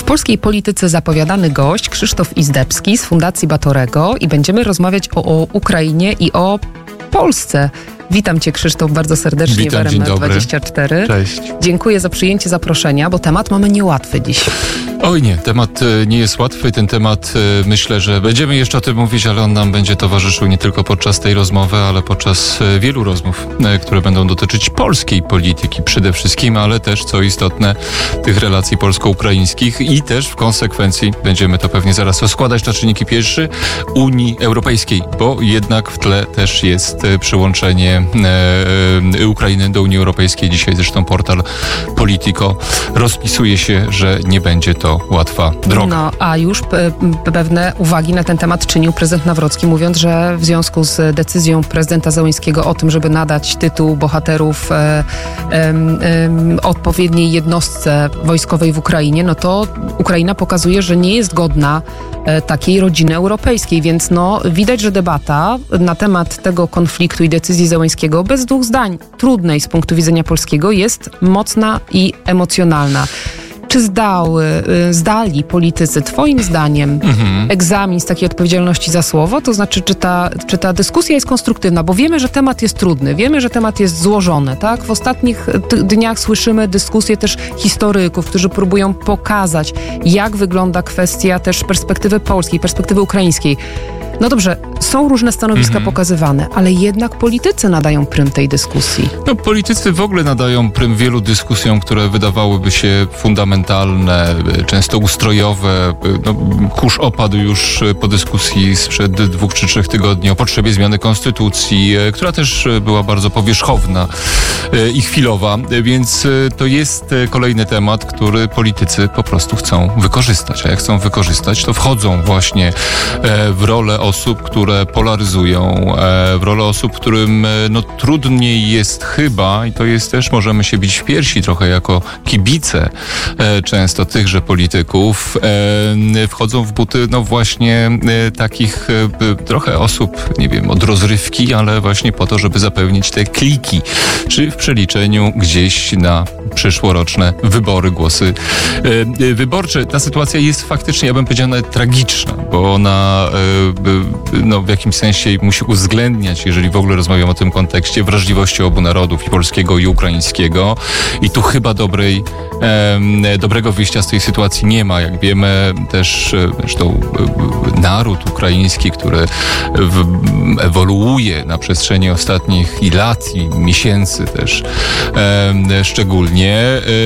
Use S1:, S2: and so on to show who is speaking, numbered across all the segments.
S1: polskiej polityce zapowiadany gość Krzysztof Izdebski z Fundacji Batorego i będziemy rozmawiać o Ukrainie i o Polsce. Witam Cię, Krzysztof, bardzo serdecznie w RMF24.
S2: Cześć.
S1: Dziękuję za przyjęcie zaproszenia, bo temat mamy niełatwy dziś.
S2: Oj nie, temat nie jest łatwy. Ten temat, myślę, że będziemy jeszcze o tym mówić, ale on nam będzie towarzyszył nie tylko podczas tej rozmowy, ale podczas wielu rozmów, które będą dotyczyć polskiej polityki przede wszystkim, ale też, co istotne, tych relacji polsko-ukraińskich i też w konsekwencji, będziemy to pewnie zaraz rozkładać na czynniki pierwsze, Unii Europejskiej, bo jednak w tle też jest przyłączenie Ukrainy do Unii Europejskiej. Dzisiaj zresztą portal Politico rozpisuje się, że nie będzie to łatwa droga.
S1: No, a już pewne uwagi na ten temat czynił prezydent Nawrocki, mówiąc, że w związku z decyzją prezydenta Zełenskiego o tym, żeby nadać tytuł bohaterów odpowiedniej jednostce wojskowej w Ukrainie, no to Ukraina pokazuje, że nie jest godna takiej rodziny europejskiej, więc widać, że debata na temat tego konfliktu i decyzji Zełenskiego bez dwóch zdań, trudnej z punktu widzenia polskiego, jest mocna i emocjonalna. Czy zdali politycy, twoim zdaniem, egzamin z takiej odpowiedzialności za słowo? To znaczy, czy ta dyskusja jest konstruktywna? Bo wiemy, że temat jest trudny, wiemy, że temat jest złożony, tak? W ostatnich dniach słyszymy dyskusje też historyków, którzy próbują pokazać, jak wygląda kwestia też perspektywy polskiej, perspektywy ukraińskiej. No dobrze, są różne stanowiska pokazywane, ale jednak politycy nadają prym tej dyskusji.
S2: No, politycy w ogóle nadają prym wielu dyskusjom, które wydawałyby się fundamentalne, często ustrojowe. Kurz opadł już po dyskusji sprzed 2 czy 3 tygodni o potrzebie zmiany konstytucji, która też była bardzo powierzchowna i chwilowa, więc to jest kolejny temat, który politycy po prostu chcą wykorzystać. A jak chcą wykorzystać, to wchodzą właśnie w rolę osób, które polaryzują, w rolę osób, którym trudniej jest chyba, i to jest też, możemy się bić w piersi trochę jako kibice często tychże polityków, wchodzą w buty właśnie takich trochę osób, nie wiem, od rozrywki, ale właśnie po to, żeby zapewnić te kliki, czy w przeliczeniu gdzieś na przyszłoroczne wybory, głosy wyborcze. Ta sytuacja jest faktycznie, ja bym powiedział, nawet tragiczna, bo ona w jakimś sensie musi uwzględniać, jeżeli w ogóle rozmawiam o tym kontekście, wrażliwości obu narodów, i polskiego, i ukraińskiego. I tu chyba dobrego wyjścia z tej sytuacji nie ma. Jak wiemy, też zresztą naród ukraiński, który ewoluuje na przestrzeni ostatnich i lat, i miesięcy też szczególnie,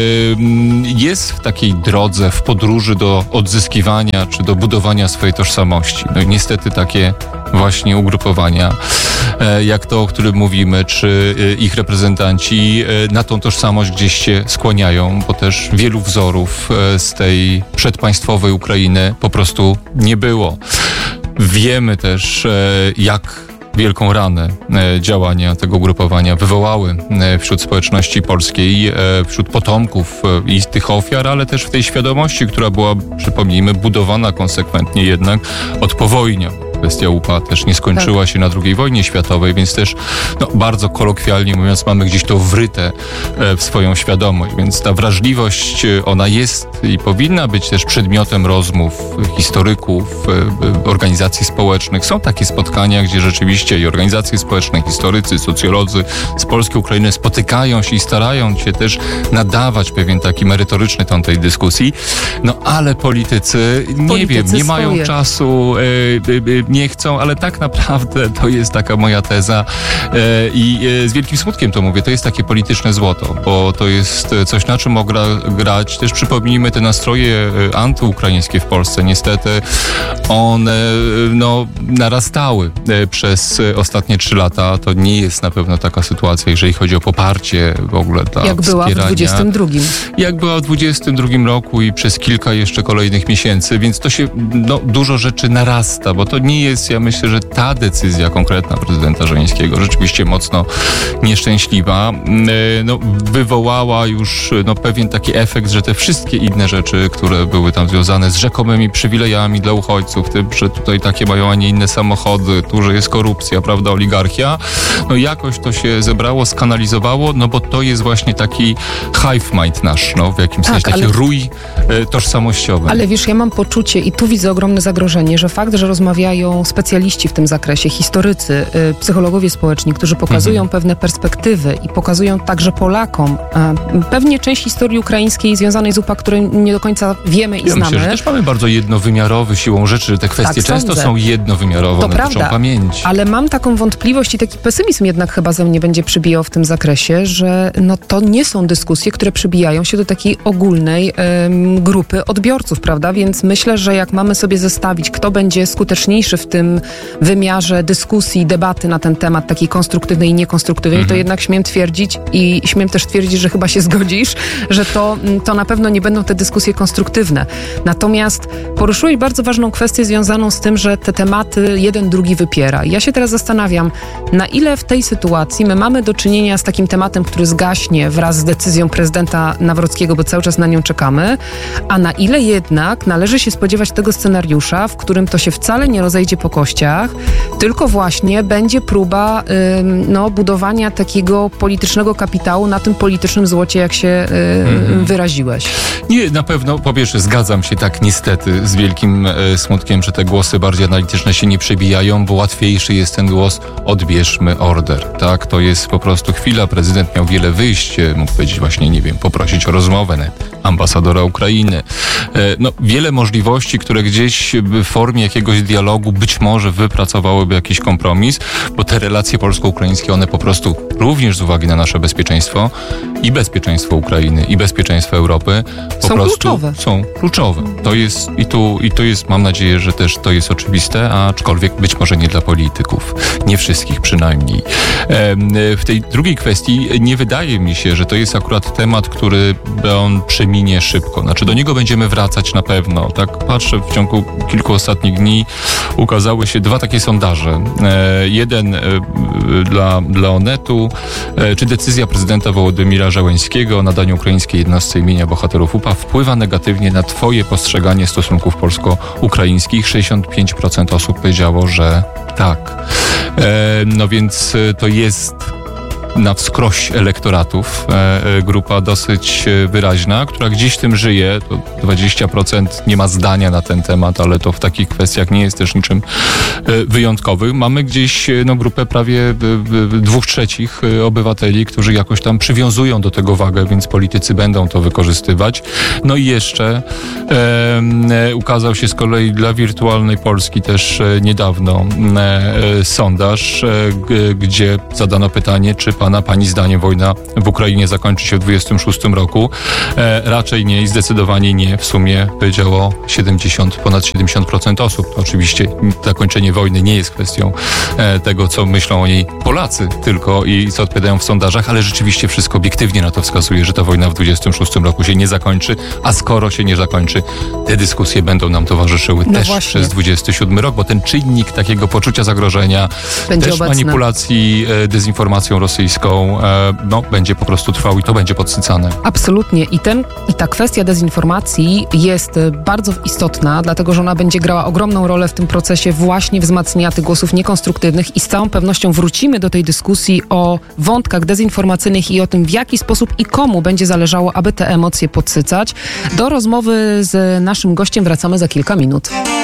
S2: jest w takiej drodze, w podróży do odzyskiwania, czy do budowania swojej tożsamości. No i niestety takie właśnie ugrupowania, jak to, o którym mówimy, czy ich reprezentanci na tą tożsamość gdzieś się skłaniają, bo też wielu wzorów z tej przedpaństwowej Ukrainy po prostu nie było. Wiemy też, jak wielką ranę działania tego ugrupowania wywołały wśród społeczności polskiej, wśród potomków i tych ofiar, ale też w tej świadomości, która była, przypomnijmy, budowana konsekwentnie jednak od powojnia. Kwestia UPA też nie skończyła się na II wojnie światowej, więc też bardzo kolokwialnie mówiąc, mamy gdzieś to wryte w swoją świadomość, więc ta wrażliwość, ona jest i powinna być też przedmiotem rozmów historyków, organizacji społecznych. Są takie spotkania, gdzie rzeczywiście i organizacje społeczne, historycy, socjolodzy z Polski, Ukrainy spotykają się i starają się też nadawać pewien taki merytoryczny ton tej dyskusji, ale politycy nie mają czasu, nie chcą, ale tak naprawdę to jest taka moja teza i z wielkim smutkiem to mówię, to jest takie polityczne złoto, bo to jest coś, na czym mogą grać. Też przypomnijmy te nastroje antyukraińskie w Polsce. Niestety one narastały przez ostatnie 3 lata. To nie jest na pewno taka sytuacja, jeżeli chodzi o poparcie w ogóle dla
S1: jak była w 22.
S2: Jak była w 22 roku i przez kilka jeszcze kolejnych miesięcy, więc to się dużo rzeczy narasta, bo to nie jest, ja myślę, że ta decyzja konkretna prezydenta Żeleńskiego, rzeczywiście mocno nieszczęśliwa, wywołała już pewien taki efekt, że te wszystkie inne rzeczy, które były tam związane z rzekomymi przywilejami dla uchodźców, tym, że tutaj takie mają, a nie inne samochody, tu, że jest korupcja, prawda, oligarchia, jakoś to się zebrało, skanalizowało, bo to jest właśnie taki hive mind nasz, w jakimś sensie taki rój tożsamościowy.
S1: Ale wiesz, ja mam poczucie i tu widzę ogromne zagrożenie, że fakt, że rozmawiają specjaliści w tym zakresie, historycy, psychologowie społeczni, którzy pokazują pewne perspektywy i pokazują także Polakom pewnie część historii ukraińskiej związanej z UPA, której nie do końca wiemy i znamy.
S2: Myślę, że też mamy bardzo jednowymiarowy siłą rzeczy, że te kwestie często są jednowymiarowe,
S1: to
S2: one
S1: prawda,
S2: dotyczą pamięci.
S1: Ale mam taką wątpliwość i taki pesymizm jednak chyba ze mnie będzie przybijał w tym zakresie, że to nie są dyskusje, które przybijają się do takiej ogólnej grupy odbiorców, prawda? Więc myślę, że jak mamy sobie zestawić, kto będzie skuteczniejszy w tym wymiarze dyskusji, debaty na ten temat, takiej konstruktywnej i niekonstruktywnej, to jednak śmiem twierdzić i śmiem też twierdzić, że chyba się zgodzisz, że to na pewno nie będą te dyskusje konstruktywne. Natomiast poruszyłeś bardzo ważną kwestię związaną z tym, że te tematy jeden drugi wypiera. Ja się teraz zastanawiam, na ile w tej sytuacji my mamy do czynienia z takim tematem, który zgaśnie wraz z decyzją prezydenta Nawrockiego, bo cały czas na nią czekamy, a na ile jednak należy się spodziewać tego scenariusza, w którym to się wcale nie rozejdzie po kościach, tylko właśnie będzie próba budowania takiego politycznego kapitału na tym politycznym złocie, jak się wyraziłeś.
S2: Nie, na pewno, po pierwsze, zgadzam się tak niestety z wielkim smutkiem, że te głosy bardziej analityczne się nie przebijają, bo łatwiejszy jest ten głos odbierzmy order, tak? To jest po prostu chwila, prezydent miał wiele wyjść, mógł powiedzieć właśnie, nie wiem, poprosić o rozmowę ambasadora Ukrainy. Wiele możliwości, które gdzieś w formie jakiegoś dialogu być może wypracowałyby jakiś kompromis, bo te relacje polsko-ukraińskie, one po prostu również z uwagi na nasze bezpieczeństwo i bezpieczeństwo Ukrainy i bezpieczeństwo Europy są kluczowe. To jest, mam nadzieję, że też to jest oczywiste, aczkolwiek być może nie dla polityków. Nie wszystkich przynajmniej. W tej drugiej kwestii nie wydaje mi się, że to jest akurat temat, który on przeminie szybko. Znaczy do niego będziemy wracać na pewno. Tak patrzę, w ciągu kilku ostatnich dni ukazały się dwa takie sondaże. Jeden dla Onetu, czy decyzja prezydenta Wołodymira Żeleńskiego o nadaniu ukraińskiej jednostce imienia bohaterów UPA wpływa negatywnie na twoje postrzeganie stosunków polsko-ukraińskich. 65% osób powiedziało, że tak. Więc to jest na wskroś elektoratów grupa dosyć wyraźna, która gdzieś tym żyje. To 20% nie ma zdania na ten temat, ale to w takich kwestiach nie jest też niczym wyjątkowym. Mamy gdzieś grupę prawie 2/3 obywateli, którzy jakoś tam przywiązują do tego wagę, więc politycy będą to wykorzystywać. I jeszcze ukazał się z kolei dla Wirtualnej Polski też niedawno sondaż, gdzie zadano pytanie, czy pani zdaniem wojna w Ukrainie zakończy się w 26 roku? Raczej nie i zdecydowanie nie. W sumie powiedziało ponad 70% osób. To oczywiście zakończenie wojny nie jest kwestią tego, co myślą o niej Polacy tylko i co odpowiadają w sondażach, ale rzeczywiście wszystko obiektywnie na to wskazuje, że ta wojna w 26 roku się nie zakończy, a skoro się nie zakończy, te dyskusje będą nam towarzyszyły też właśnie przez 27 rok, bo ten czynnik takiego poczucia zagrożenia,
S1: będzie
S2: też
S1: obecny.
S2: Manipulacji dezinformacją rosyjską będzie po prostu trwał i to będzie podsycane.
S1: Absolutnie. I ta kwestia dezinformacji jest bardzo istotna, dlatego że ona będzie grała ogromną rolę w tym procesie właśnie wzmacniania tych głosów niekonstruktywnych i z całą pewnością wrócimy do tej dyskusji o wątkach dezinformacyjnych i o tym, w jaki sposób i komu będzie zależało, aby te emocje podsycać. Do rozmowy z naszym gościem wracamy za kilka minut.